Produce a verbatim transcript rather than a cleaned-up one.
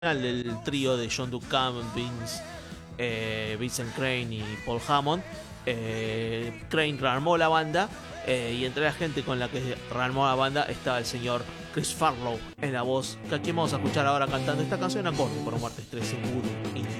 del trío de John Duncan, Vince, eh, Vincent Crane y Paul Hammond. eh, Crane rearmó la banda, eh, y entre la gente con la que rearmó la banda estaba el señor Chris Farlow en la voz, que aquí vamos a escuchar ahora cantando esta canción acorde por un martes tres en Voodoo.